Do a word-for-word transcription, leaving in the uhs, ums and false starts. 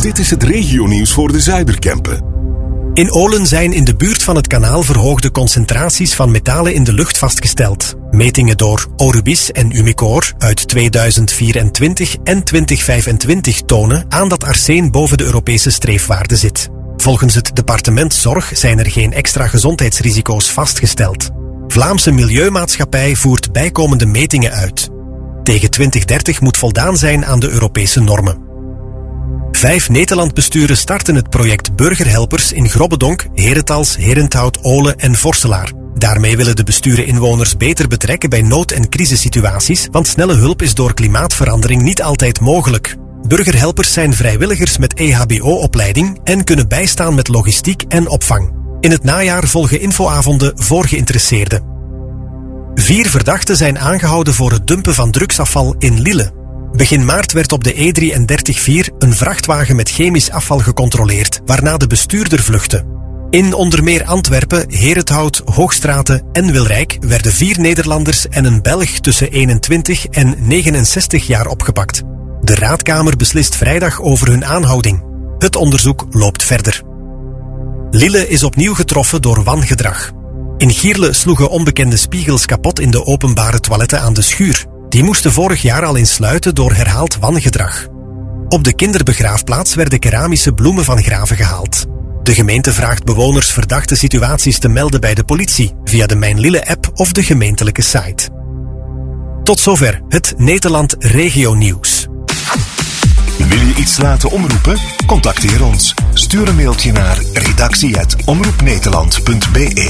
Dit is het regionieuws voor de Zuiderkempen. In Olen zijn in de buurt van het kanaal verhoogde concentraties van metalen in de lucht vastgesteld. Metingen door Orubis en Umicore uit tweeduizend vierentwintig en twintig vijfentwintig tonen aan dat arsen boven de Europese streefwaarde zit. Volgens het departement Zorg zijn er geen extra gezondheidsrisico's vastgesteld. Vlaamse Milieumaatschappij voert bijkomende metingen uit. Tegen twintig dertig moet voldaan zijn aan de Europese normen. Vijf Nederlandbesturen starten het project Burgerhelpers in Grobbedonk, Herentals, Herenthout, Olen en Vorselaar. Daarmee willen de besturen inwoners beter betrekken bij nood- en crisissituaties, want snelle hulp is door klimaatverandering niet altijd mogelijk. Burgerhelpers zijn vrijwilligers met E H B O-opleiding en kunnen bijstaan met logistiek en opvang. In het najaar volgen infoavonden voor geïnteresseerden. Vier verdachten zijn aangehouden voor het dumpen van drugsafval in Lille. Begin maart werd op de E drieëndertig vier een vrachtwagen met chemisch afval gecontroleerd, waarna de bestuurder vluchtte. In onder meer Antwerpen, Herenthout, Hoogstraten en Wilrijk werden vier Nederlanders en een Belg tussen eenentwintig en negenenzestig jaar opgepakt. De raadkamer beslist vrijdag over hun aanhouding. Het onderzoek loopt verder. Lille is opnieuw getroffen door wangedrag. In Gierle sloegen onbekende spiegels kapot in de openbare toiletten aan de schuur. Die moesten vorig jaar al insluiten door herhaald wangedrag. Op de kinderbegraafplaats werden keramische bloemen van graven gehaald. De gemeente vraagt bewoners verdachte situaties te melden bij de politie via de Mijn Lille-app of de gemeentelijke site. Tot zover het Nederland Regio Nieuws. Wil je iets laten omroepen? Contacteer ons. Stuur een mailtje naar redactie apenstaartje omroepnederland punt be.